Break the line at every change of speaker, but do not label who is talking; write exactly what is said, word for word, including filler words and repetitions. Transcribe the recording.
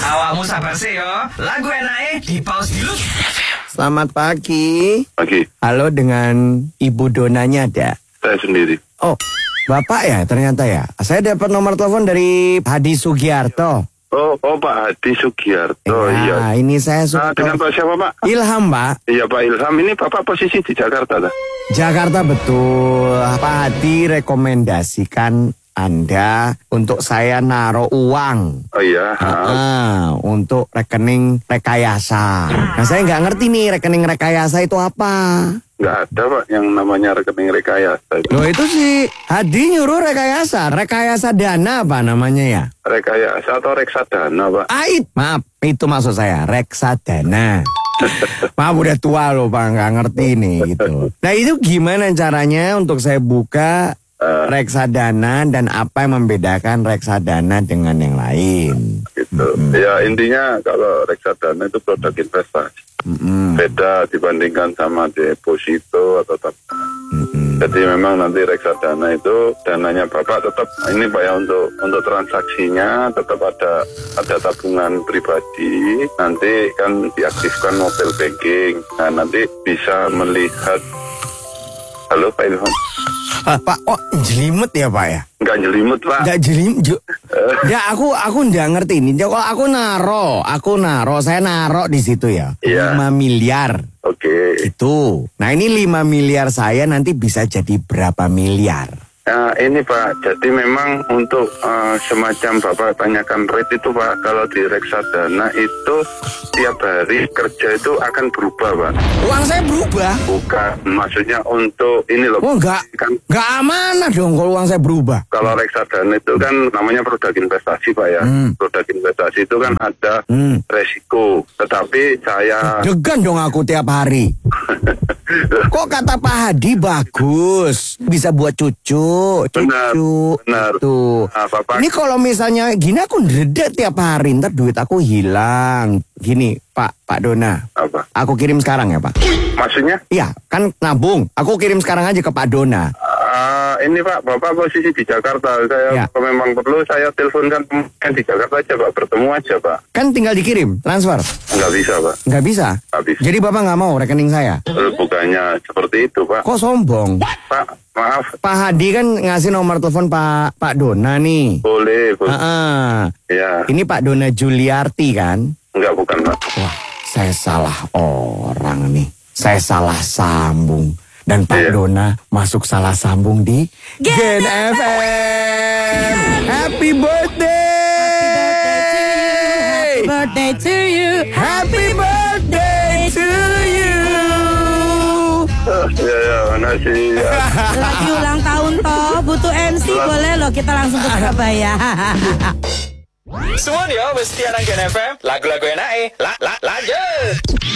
Awakmu sabar sih yo. Lagu enake di pause dulu.
Selamat pagi.
Pagi.
Halo, dengan Ibu Donanya ada?
Saya sendiri.
Oh, Bapak ya ternyata ya. Saya dapat nomor telepon dari Hadi Sugiarto.
Oh, oh Pak Hadi Sugiarto.
Ya,
Iya.
ini saya
Nah,
suka.
dengan Pak siapa Pak?
Ilham, Pak.
Iya Pak Ilham. Ini Bapak posisi di Jakarta dah.
Jakarta betul. Pak Hadi rekomendasikan Anda untuk saya naruh uang.
Oh iya.
Ah, untuk rekening rekayasa. Nah, saya nggak ngerti nih rekening rekayasa itu apa.
Nggak ada Pak yang namanya rekening rekayasa.
Loh, itu sih Hadi nyuruh rekayasa. Rekayasa dana apa namanya ya?
Rekayasa atau reksadana Pak?
Ait, maaf, itu maksud saya, reksadana. Maaf, udah tua loh Pak, nggak ngerti nih gitu. Nah, itu gimana caranya untuk saya buka uh, reksadana dan apa yang membedakan reksadana dengan yang lain?
Gitu. Mm-hmm. Ya intinya kalau reksadana itu produk investasi. Mm-hmm. Beda dibandingkan sama deposito atau tabungan. Mm-hmm. Jadi memang nanti reksadana itu dananya Bapak tetap ini Pak ya untuk untuk transaksinya tetap ada ada tabungan pribadi. Nanti kan diaktifkan mobile banking. Nah nanti bisa melihat. Halo Pak Ilham.
Ah, Pak, oh jelimet ya Pak ya?
Enggak jelimut Pak.
Enggak jelimet. Ya aku aku enggak ngerti ini. Kalau aku naro, aku naro, saya naro di situ ya.
Iya.
lima miliar.
Oke.
Itu. Nah ini lima miliar saya nanti bisa jadi berapa miliar?
Nah ini Pak, jadi memang untuk uh, semacam Bapak tanyakan rate itu Pak, kalau di reksadana itu tiap hari kerja itu akan berubah Pak.
Uang saya berubah?
Bukan, maksudnya untuk ini loh.
Oh enggak,
kan,
enggak amanah dong kalau uang saya berubah.
Kalau reksadana itu kan namanya produk investasi Pak ya. Hmm. Produk investasi itu kan ada hmm. resiko, tetapi saya...
Degan dong aku tiap hari. Kok kata Pak Hadi bagus, bisa buat cucu, cucu.
Benar, benar.
Tuh.
Nah, Bapak...
Ini kalau misalnya gini aku ndredeg tiap hari, ntar duit aku hilang. Gini, Pak, Pak Dona.
Apa?
Aku kirim sekarang ya, Pak.
Maksudnya?
Iya, kan nabung. Aku kirim sekarang aja ke Pak Dona.
Uh, ini Pak, Bapak posisi di Jakarta. Saya ya. Kalau memang perlu saya teleponkan kan di Jakarta aja Pak, bertemu aja Pak.
Kan tinggal dikirim, transfer.
Nggak bisa Pak.
Nggak bisa?
Nggak bisa.
Jadi Bapak nggak mau rekening saya?
Bukannya seperti itu Pak.
Kok sombong?
Pak, maaf.
Pak Hadi kan ngasih nomor telepon Pak Pak Dona nih.
Boleh, boleh.
Uh-uh.
Ya.
Ini Pak Dona Juliarti kan?
Enggak, bukan Pak.
Wah, saya salah orang nih. Saya salah sambung. Dan Pak yeah. Dona masuk salah sambung di Gen F M. Happy birthday!
Happy birthday to you.
Happy birthday to you.
Ya ya, makasih. Ya.
Lagi ulang tahun toh, butuh M C boleh loh, kita langsung ke Surabaya.
Semuanya mesti anak Gen F M. Lagu-lagu enake. La la lanjut.